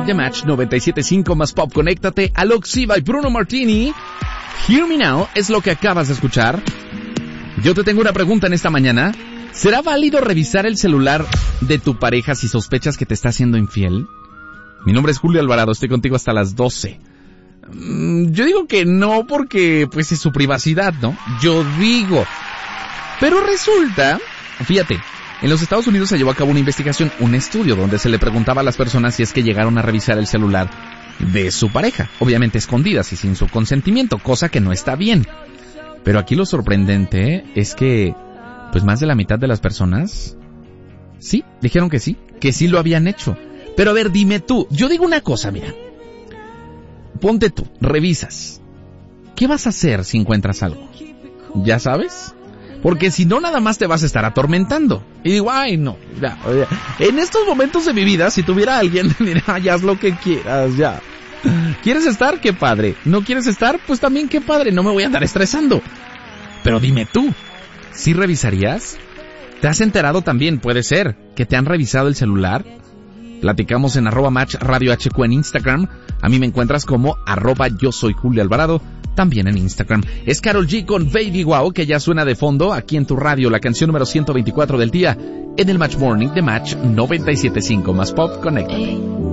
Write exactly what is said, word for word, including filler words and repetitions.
Morning de Match noventa y siete punto cinco más Pop. Conéctate. Alok Siva y Bruno Martini. Hear Me Now es lo que acabas de escuchar. Yo te tengo una pregunta en esta mañana. ¿Será válido revisar el celular de tu pareja si sospechas que te está haciendo infiel? Mi nombre es Julio Alvarado, estoy contigo hasta las doce. Mm, yo digo que no porque pues es su privacidad, ¿no? Yo digo. Pero resulta, fíjate, en los Estados Unidos se llevó a cabo una investigación, un estudio donde se le preguntaba a las personas si es que llegaron a revisar el celular de su pareja, obviamente escondidas y sin su consentimiento, cosa que no está bien. Pero aquí lo sorprendente es que, pues más de la mitad de las personas, sí, dijeron que sí, que sí lo habían hecho. Pero a ver, dime tú, yo digo una cosa, mira, ponte tú, revisas, ¿qué vas a hacer si encuentras algo? ¿Ya sabes? Porque si no, nada más te vas a estar atormentando. Y digo, ay, no, ya, ya. En estos momentos de mi vida, si tuviera alguien, mira, ya haz lo que quieras, ya. ¿Quieres estar? ¡Qué padre! ¿No quieres estar? Pues también qué padre, no me voy a andar estresando. Pero dime tú, ¿sí revisarías? ¿Te has enterado también, puede ser, que te han revisado el celular? Platicamos en arroba match radio H Q en Instagram. A mí me encuentras como arroba yo soy Julio Alvarado, también en Instagram. Es Karol G con Baby Wow, que ya suena de fondo aquí en tu radio, la canción número ciento veinticuatro del día, en el Match Morning de Match noventa y siete punto cinco más Pop. Conéctate.